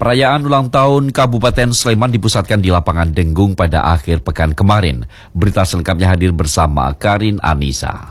Perayaan ulang tahun Kabupaten Sleman dipusatkan di lapangan Denggung pada akhir pekan kemarin. Berita selengkapnya hadir bersama Karin Anissa.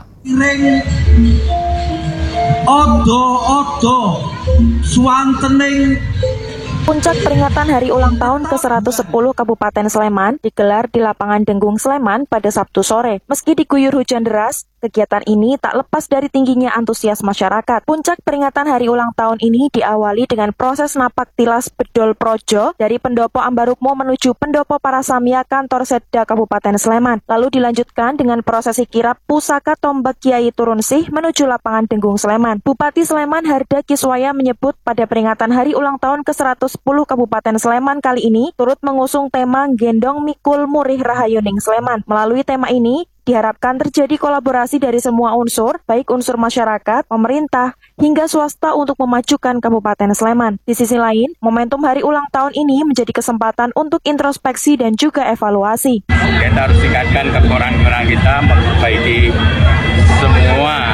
Odo-odo swantening. Puncak peringatan Hari Ulang Tahun ke-110 Kabupaten Sleman digelar di lapangan Denggung Sleman pada Sabtu sore. Meski diguyur hujan deras, kegiatan ini tak lepas dari tingginya antusias masyarakat. Puncak peringatan Hari Ulang Tahun ini diawali dengan proses napak tilas bedol projo dari Pendopo Ambarukmo menuju Pendopo Parasamya Kantor Setda Kabupaten Sleman. Lalu dilanjutkan dengan prosesi kirap pusaka tombak Kiai Turunsih menuju lapangan Denggung Sleman. Bupati Sleman Harda Kiswaya menyebut pada peringatan Hari Ulang Tahun ke-110 Kabupaten Sleman kali ini turut mengusung tema Gendong Mikul Murih Rahayuning Sleman. Melalui tema ini, diharapkan terjadi kolaborasi dari semua unsur, baik unsur masyarakat, pemerintah, hingga swasta untuk memajukan Kabupaten Sleman. Di sisi lain, momentum Hari Ulang Tahun ini menjadi kesempatan untuk introspeksi dan juga evaluasi. Kita harus tingkatkan kekurangan kita, memperbaiki semua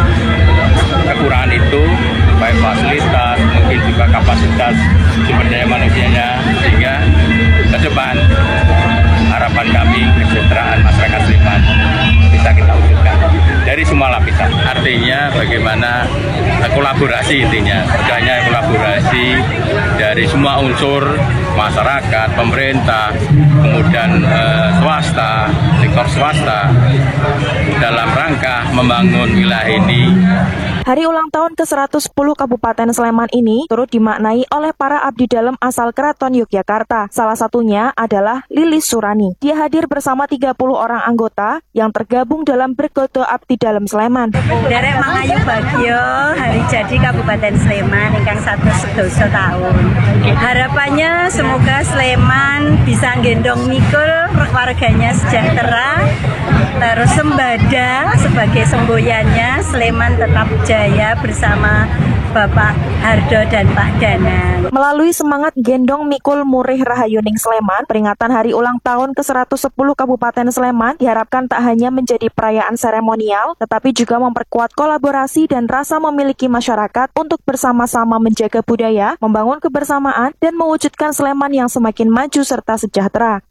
kekurangan itu, baik fasilitas, mungkin juga kapasitas sumber daya manusianya, sehingga ke depan harapan kami kesejahteraan masyarakat Sleman bisa kita wujudkan dari semua lapisan. Artinya bagaimana kolaborasi, intinya adanya kolaborasi dari semua unsur masyarakat, pemerintah, kemudian swasta, sektor swasta dalam rangka membangun wilayah ini. Hari ulang tahun ke-110 Kabupaten Sleman ini turut dimaknai oleh para abdi dalam asal Keraton Yogyakarta. Salah satunya adalah Lilis Surani. Dia hadir bersama 30 orang anggota yang tergabung dalam Bergodo Abdi Dalam Sleman. Derek mangayu bagyo hari jadi Kabupaten Sleman ingkang 110 tahun. Harapannya semoga Sleman bisa gendong mikul, warganya sejahtera, terus sembada sebagai semboyannya, Sleman tetap jaya bersama Bapak Hardo dan Pak Danan. Melalui semangat Gendong Mikul Murih Rahayuning Sleman, peringatan Hari Ulang Tahun ke-110 Kabupaten Sleman diharapkan tak hanya menjadi perayaan seremonial, tetapi juga memperkuat kolaborasi dan rasa memiliki masyarakat untuk bersama-sama menjaga budaya, membangun kebersamaan, dan mewujudkan Sleman yang semakin maju serta sejahtera.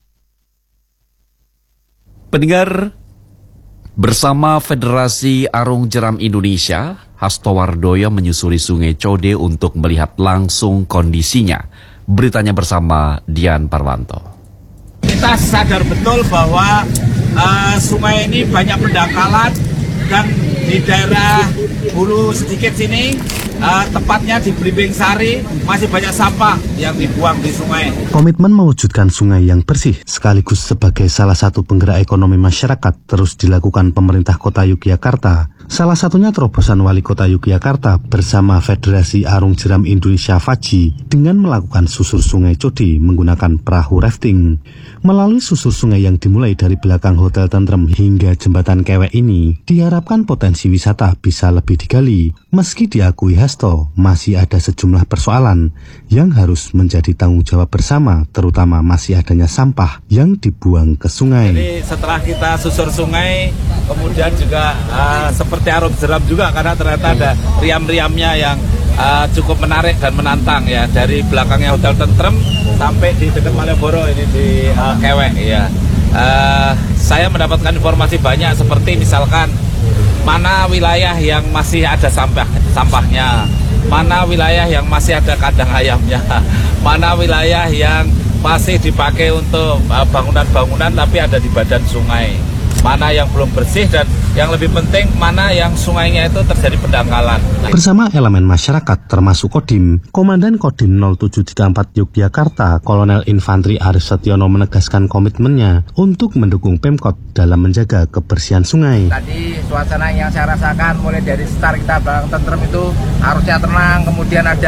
Pendengar, bersama Federasi Arung Jeram Indonesia, Hasto Wardoyo menyusuri Sungai Code untuk melihat langsung kondisinya. Beritanya bersama Dian Parwanto. Kita sadar betul bahwa sungai ini banyak pendangkalan dan di daerah hulu sedikit sini, tepatnya di Blimbing Sari, masih banyak sampah yang dibuang di sungai. Komitmen mewujudkan sungai yang bersih sekaligus sebagai salah satu penggerak ekonomi masyarakat terus dilakukan pemerintah Kota Yogyakarta. Salah satunya terobosan Wali Kota Yogyakarta bersama Federasi Arung Jeram Indonesia FAJI dengan melakukan susur Sungai Code menggunakan perahu rafting. Melalui susur sungai yang dimulai dari belakang Hotel Tentrem hingga Jembatan Kewek ini, diharapkan potensi wisata bisa lebih digali. Meski diakui Hasto, masih ada sejumlah persoalan yang harus menjadi tanggung jawab bersama, terutama masih adanya sampah yang dibuang ke sungai. Jadi setelah kita susur sungai, kemudian juga seperti arung jeram juga, karena ternyata ada riam-riamnya yang cukup menarik dan menantang ya, dari belakangnya Hotel Tentrem sampai di dekat Malioboro ini di Kewek ya. Saya mendapatkan informasi banyak seperti misalkan mana wilayah yang masih ada sampahnya, mana wilayah yang masih ada kandang ayamnya, mana wilayah yang masih dipakai untuk bangunan-bangunan tapi ada di badan sungai, mana yang belum bersih, dan yang lebih penting mana yang sungainya itu terjadi pendangkalan. Bersama elemen masyarakat termasuk Kodim, Komandan Kodim 0734 Yogyakarta, Kolonel Infantri Arif Setiono menegaskan komitmennya untuk mendukung Pemkot dalam menjaga kebersihan sungai. Tadi suasana yang saya rasakan mulai dari start kita belakang Tentrem itu harusnya tenang, kemudian ada